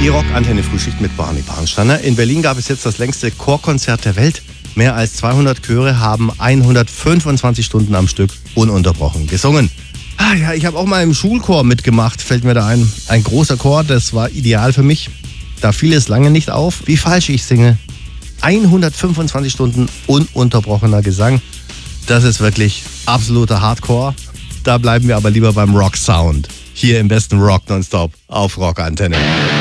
Die Rockantenne Frühschicht mit Barney Barnsteiner. In Berlin gab es jetzt das längste Chorkonzert der Welt. Mehr als 200 Chöre haben 125 Stunden am Stück ununterbrochen gesungen. Ah ja, ich habe auch mal im Schulchor mitgemacht, fällt mir da ein. Ein großer Chor, das war ideal für mich. Da fiel es lange nicht auf, wie falsch ich singe. 125 Stunden ununterbrochener Gesang. Das ist wirklich absoluter Hardcore. Da bleiben wir aber lieber beim Rock-Sound. Hier im besten Rock nonstop auf Rockantenne.